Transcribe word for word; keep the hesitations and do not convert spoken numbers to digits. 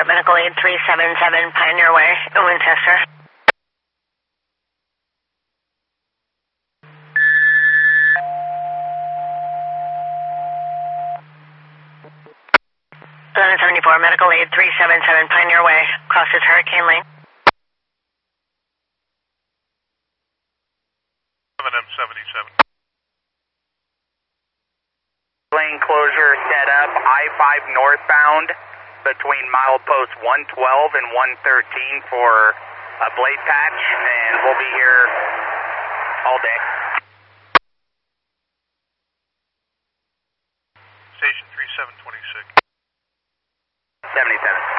seventy-four, medical aid three seven seven, Pioneer Way in Winchester. eleven seventy-four, medical aid three seven seven, Pioneer Way, crosses Hurricane Lane. seven M seventy-seven. Lane closure set up, I five northbound between milepost one twelve and one thirteen for a blade patch, and we'll be here all day. Station three seven two six. seventy-seven.